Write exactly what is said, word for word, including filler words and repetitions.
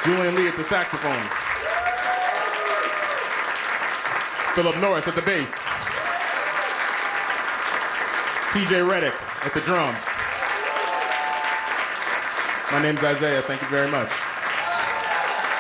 Julian Lee at the saxophone. Philip Norris at the bass. T J Reddick at the drums. My name's Isaiah. Thank you very much.